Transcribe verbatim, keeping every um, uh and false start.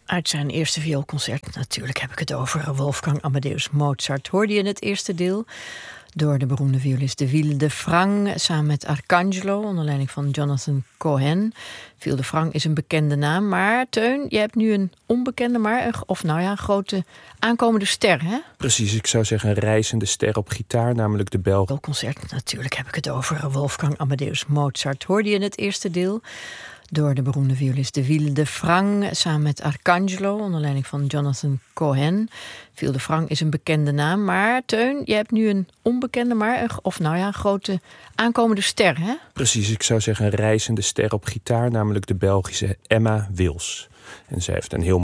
Uit zijn eerste vioolconcert, natuurlijk heb ik het over Wolfgang Amadeus Mozart. Hoorde je in het eerste deel door de beroemde violist de Ville de Frank samen met Arcangelo onder leiding van Jonathan Cohen. Ville de Frank is een bekende naam, maar Teun, je hebt nu een onbekende, maar een, of nou ja, een grote aankomende ster, hè? Precies, ik zou zeggen een reizende ster op gitaar, namelijk de Belg. Concert, natuurlijk heb ik het over Wolfgang Amadeus Mozart. Hoorde je in het eerste deel door de beroemde violist de Ville de Frank samen met Arcangelo onder leiding van Jonathan Cohen. Ville de Frank is een bekende naam, maar Teun, je hebt nu een onbekende, maar een, of nou ja, een grote aankomende ster, hè? Precies, ik zou zeggen een reizende ster op gitaar, namelijk de Belgische Emma Wils. En zij heeft een heel